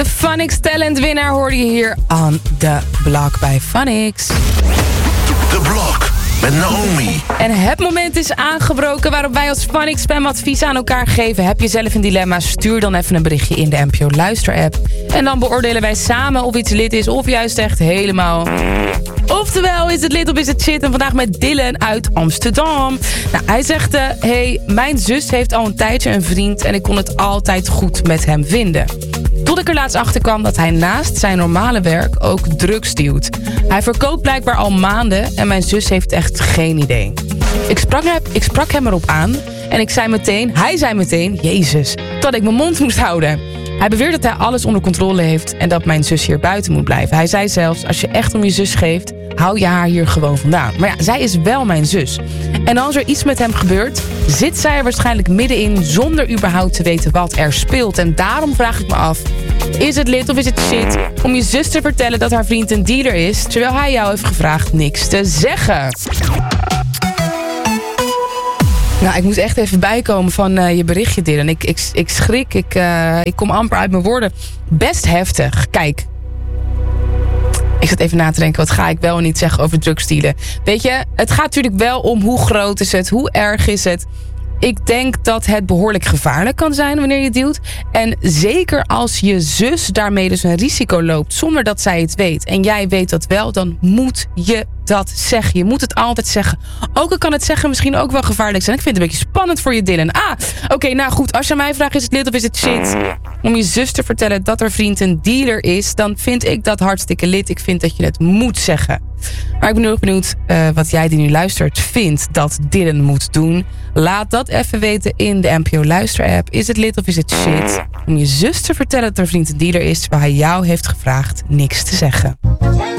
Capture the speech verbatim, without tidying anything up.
Phonics Talent winnaar hoorde je hier on the block bij Phonics. The Block met Naomi. En het moment is aangebroken waarop wij als Phonics spamadvies aan elkaar geven. Heb je zelf een dilemma? Stuur dan even een berichtje in de N P O Luister-app. En dan beoordelen wij samen of iets lid is of juist echt helemaal. Oftewel, is het lid of is het shit? En vandaag met Dylan uit Amsterdam. Nou, hij zegt, uh, hey, mijn zus heeft al een tijdje een vriend en ik kon het altijd goed met hem vinden. Tot ik er laatst achter kwam dat hij naast zijn normale werk ook drugs dealt. Hij verkoopt blijkbaar al maanden en mijn zus heeft echt geen idee. Ik sprak, hem, ik sprak hem erop aan en ik zei meteen, hij zei meteen, Jezus, dat ik mijn mond moest houden. Hij beweert dat hij alles onder controle heeft en dat mijn zus hier buiten moet blijven. Hij zei zelfs, als je echt om je zus geeft, hou je haar hier gewoon vandaan. Maar ja, zij is wel mijn zus. En als er iets met hem gebeurt, zit zij er waarschijnlijk middenin zonder überhaupt te weten wat er speelt. En daarom vraag ik me af, is het lid of is het shit om je zus te vertellen dat haar vriend een dealer is, terwijl hij jou heeft gevraagd niks te zeggen? Nou, ik moet echt even bijkomen van uh, je berichtje, Dylan. Ik, ik, ik schrik, ik, uh, ik kom amper uit mijn woorden. Best heftig. Kijk, ik zat even na te denken, wat ga ik wel en niet zeggen over drugsdealen. Weet je, het gaat natuurlijk wel om hoe groot is het, hoe erg is het. Ik denk dat het behoorlijk gevaarlijk kan zijn wanneer je dealt. En zeker als je zus daarmee dus een risico loopt zonder dat zij het weet. En jij weet dat wel, dan moet je dat zeggen. Je moet het altijd zeggen. Ook al kan het zeggen misschien ook wel gevaarlijk zijn. Ik vind het een beetje spannend voor je, Dylan. Ah, oké, okay, nou goed. Als je mij vraagt, is het lid of is het shit om je zus te vertellen dat haar vriend een dealer is, dan vind ik dat hartstikke lid. Ik vind dat je het moet zeggen. Maar ik ben heel erg benieuwd uh, wat jij die nu luistert vindt dat Dylan moet doen. Laat dat even weten in de N P O Luister-app. Is het lid of is het shit om je zus te vertellen dat haar vriend een dealer is, terwijl hij jou heeft gevraagd niks te zeggen?